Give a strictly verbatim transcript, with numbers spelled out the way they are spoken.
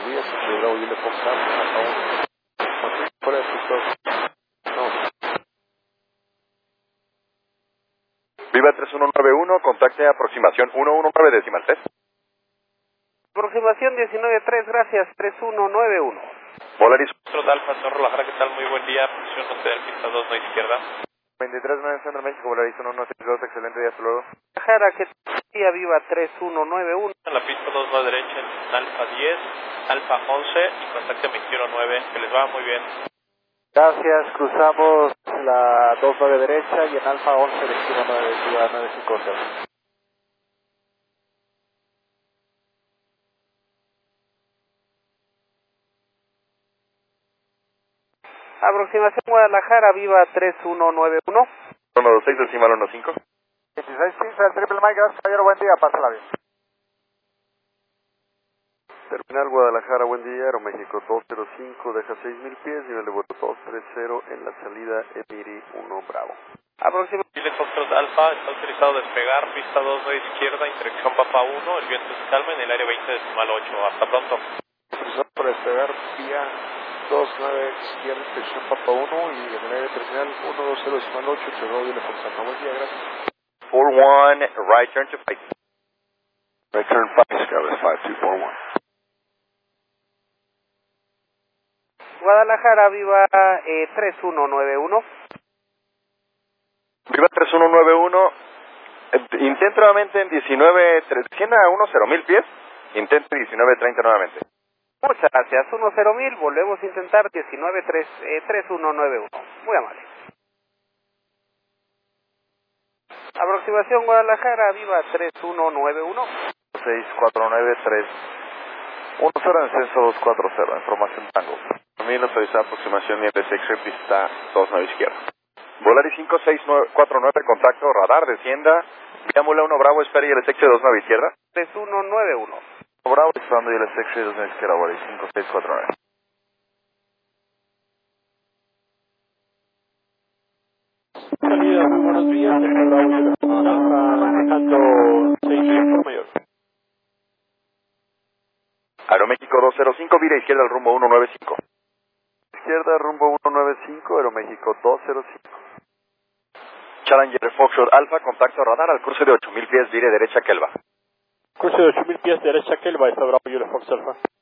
días, soy Bravo Julia Fox Alfa, fuera de sector. No. Viva tres uno nueve uno, contacte aproximación uno uno nueve decimal tres. Aproximación diecinueve tres, gracias, tres uno nueve uno. Volaris. Centro Alfa, Cerro La Jara, ¿qué tal? Muy buen día, posición hotel, pista dos, no izquierda. veintitrés nueve Centro México, Volaris uno uno seis dos, excelente día, hasta luego. Jara, ¿qué día? Viva tres uno nueve uno. En la pista dos va derecha en Alfa diez, Alfa once y contacte veintiuno nueve, que les va muy bien. Gracias, cruzamos la dos nueve derecha y en Alfa once, destino nueve, ciudad nueve cinco cero. Aproximación Guadalajara, Viva tres uno nueve uno. uno dos seis decimal uno cinco. veintiséis quince, el triple Mike, gracias caballero, buen día, pásala bien. Terminal Guadalajara, buen día, Aeroméxico dos cero cinco, deja seis mil pies, nivel de vuelo dos tres cero en la salida Emiri uno Bravo. Aproximación Chile Foxtrot Alfa, está autorizado a despegar, pista dos, no izquierda, interacción Papa uno, el viento se calma en el área veinte decimal ocho, hasta pronto. Autorizado para despegar vía dos nueve izquierda, dirección Papa uno y en el área terminal uno dos cero decimal ocho, Cerro Julia Fox Alfa, buen día, gracias. four one, right turn to five. Right turn five, Skyler five two four one. Guadalajara, Viva eh, tres uno nueve uno. Viva tres uno nueve uno, eh, intenta nuevamente en diecinueve, descienda a uno cero mil pies, intente diecinueve treinta nuevamente. Muchas gracias, uno cero mil, volvemos a intentar diecinueve tres uno nueve uno. Muy amable. Aproximación Guadalajara, Viva tres uno nueve uno. seis cuatro nueve tres uno cero, descenso dos cuatro cero, información Tango. También autorizada aproximación nieve seis, pista dos nueve izquierda. Volaris cinco seis cuatro nueve, contacto, radar, descienda, vía Mula uno Bravo, espera y el S X dos nueve izquierda. tres uno nueve uno. Bravo, esperando y el S X dos nueve izquierda, Volaris cinco seis cuatro nueve. Salida, muy buenos días, desde Bravo Julia Fox Alfa, manejando seis por mayor. Aeroméxico dos cero cinco, vira izquierda al rumbo uno nueve cinco. Izquierda, rumbo uno nueve cinco, Aeroméxico dos cero cinco. Challenger Foxtrot Alfa, contacto radar al cruce de ocho mil pies, vire derecha Kelva. Cruce de ocho mil pies, derecha Kelva, está Bravo Julia Fox Alfa.